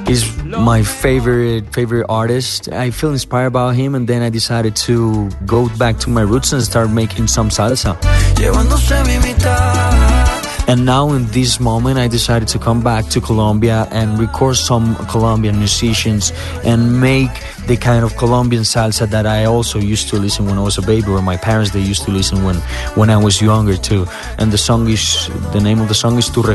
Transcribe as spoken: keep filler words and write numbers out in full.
He's my favorite favorite artist. I feel inspired by him, and then I decided to go back to my roots and start making some salsa. And now in this moment, I decided to come back to Colombia and record some Colombian musicians and make the kind of Colombian salsa that I also used to listen when I was a baby, or my parents, they used to listen when, when I was younger too. And the song is, the name of the song is Tu